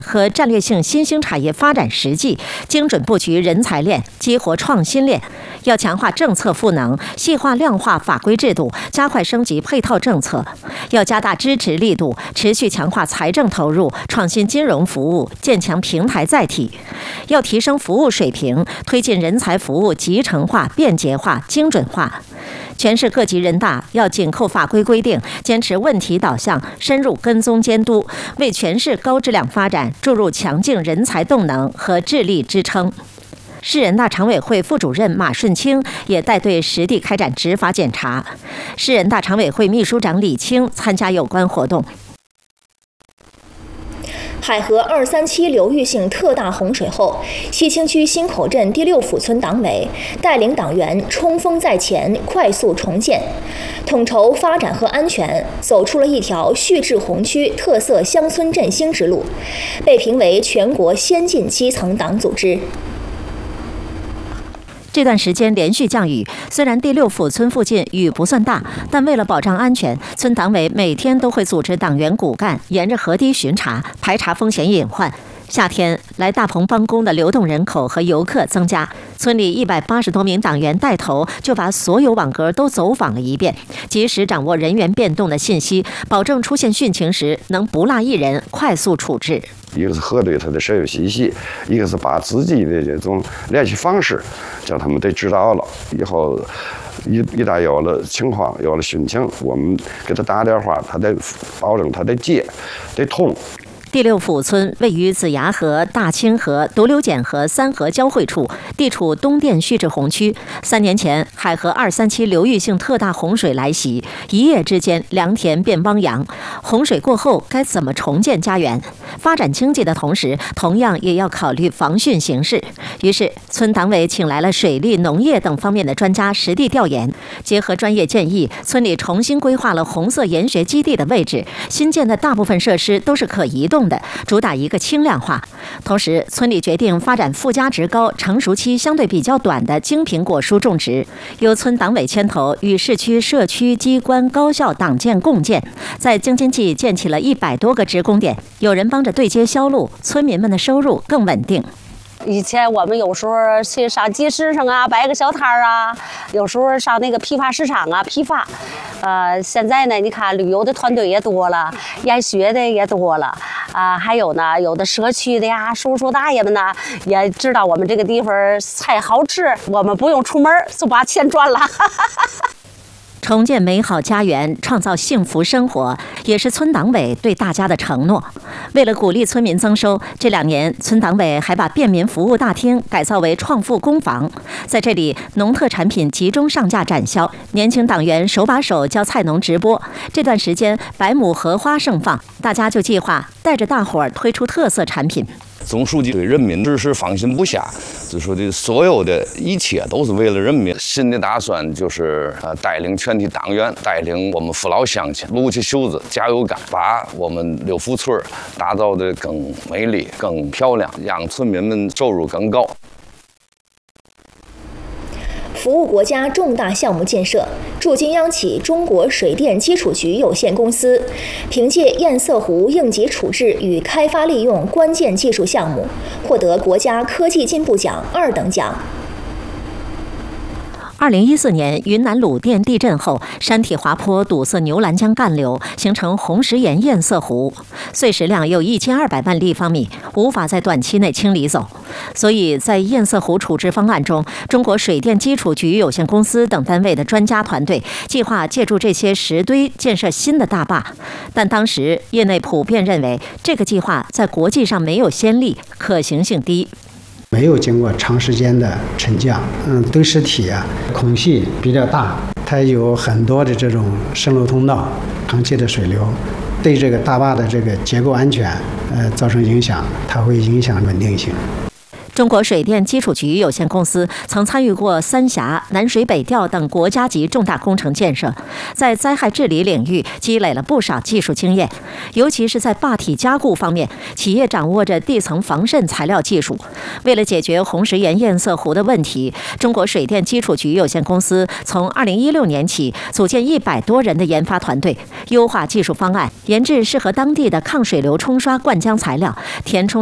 和战略性新兴产业发展实际，精准布局人才链，激活创新链。要强化政策赋能，细化量化法规制度，加快升级配套政策。要加大支持力度，持续强化财政投入，创新金融服务，建强平台载体。要提升服务水平，推进人才服务集成化、便捷化、精准化。全市各级人大要紧扣法规规定，坚持问题导向，深入跟踪监督，为全市高质量发展注入强劲人才动能和智力支撑。市人大常委会副主任马顺清也带队实地开展执法检查。市人大常委会秘书长李清参加有关活动。 海河237流域性特大洪水后，西青区新口镇第6府村党委带领党员冲锋在前，快速重建，统筹发展和安全，走出了一条续治洪区特色乡村振兴之路，被评为全国先进基层党组织。 这段时间连续降雨，虽然第6府村附近雨不算大，但为了保障安全，村党委每天都会组织党员骨干沿着河堤巡查，排查风险隐患。夏天来大棚帮工的流动人口和游客增加，村里180多名党员带头，就把所有网格都走访了一遍，及时掌握人员变动的信息，保证出现汛情时能不落一人，快速处置。 一个是核对他的社有信息，一个是把自己的这种联系方式，叫他们得知道了，以后一旦有了情况，有了汛情，我们给他打电话，他得保证他得接，得通。 第6府村位于子牙河、大清河、独流碱河3河交汇处，地处东电蓄滞洪区。3年前，海河237流域性特大洪水来袭，一夜之间良田变汪洋。洪水过后，该怎么重建家园？发展经济的同时，同样也要考虑防汛形势。于是，村党委请来了水利、农业等方面的专家实地调研，结合专业建议，村里重新规划了红色研学基地的位置。新建的大部分设施都是可移动的，主打一个轻量化。同时，村里决定发展附加值高、成熟期相对比较短的精品果蔬种植，由村党委牵头，与市区、社区、机关、高校、党建共建，在京津冀建起了100多个职工点，有人帮着对接销路，村民们的收入更稳定。 以前我们有时候去上集市上啊，摆个小摊儿啊，有时候上那个批发市场啊批发。现在呢，你看旅游的团队也多了，研学的也多了还有呢，有的社区的呀，叔叔大爷们呢也知道我们这个地方菜好吃，我们不用出门就把钱赚了。 重建美好家园，创造幸福生活，也是村党委对大家的承诺。为了鼓励村民增收，这2年村党委还把便民服务大厅改造为创富工坊，在这里农特产品集中上架展销，年轻党员手把手教菜农直播。这段时间百亩荷花盛放，大家就计划带着大伙儿推出特色产品。 总书记对人民只是放心不下，就说的所有的一切都是为了人民。新的打算就是带领全体党员，带领我们父老乡亲，撸起袖子加油干，把我们6府村打造得更美丽、更漂亮，让村民们收入更高。 服务国家重大项目建设，驻京央企中国水电基础局有限公司凭借堰塞湖应急处置与开发利用关键技术项目，获得国家科技进步奖2等奖。 2014年云南鲁甸地震后，山体滑坡堵塞牛栏江干流，形成红石岩堰塞湖，碎石量有1200万立方米，无法在短期内清理走。所以在堰塞湖处置方案中，中国水电基础局有限公司等单位的专家团队计划借助这些石堆建设新的大坝，但当时业内普遍认为这个计划在国际上没有先例，可行性低。 没有经过长时间的沉降，堆石体孔隙比较大，它有很多的这种渗漏通道，长期的水流对这个大坝的这个结构安全造成影响，它会影响稳定性。 中国水电基础局有限公司曾参与过三峡、南水北调等国家级重大工程建设，在灾害治理领域积累了不少技术经验，尤其是在坝体加固方面，企业掌握着地层防渗材料技术。为了解决红石岩堰塞湖的问题，中国水电基础局有限公司从2016年起组建100多人的研发团队，优化技术方案，研制适合当地的抗水流冲刷灌浆材料，填充